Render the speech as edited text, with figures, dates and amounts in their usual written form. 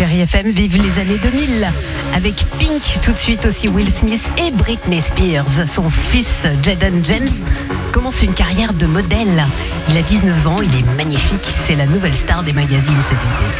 Chérie FM, vive les années 2000 avec Pink, tout de suite aussi Will Smith et Britney Spears. Son fils Jaden James commence une carrière de modèle. Il a 19 ans, il est magnifique, c'est la nouvelle star des magazines cet été.